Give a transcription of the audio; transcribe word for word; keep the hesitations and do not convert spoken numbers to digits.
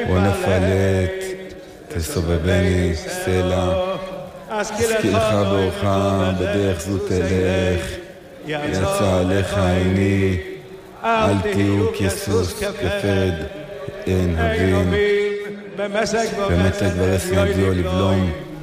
ונפלט, תסובבני סלע, השכילך באורך, בדרך זו תלך, יצא עליך עיני, אל תהיו כסוס כפרד אין הבין, במתק ברס ידיו לבלום,